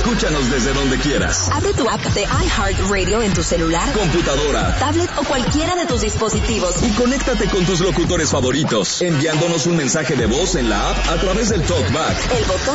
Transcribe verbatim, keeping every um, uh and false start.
escúchanos desde donde quieras. Abre tu app de iHeartRadio en tu celular, computadora, tablet o cualquiera de tus dispositivos. Y conéctate con tus locutores favoritos, enviándonos un mensaje de voz en la app a través del TalkBack. El botón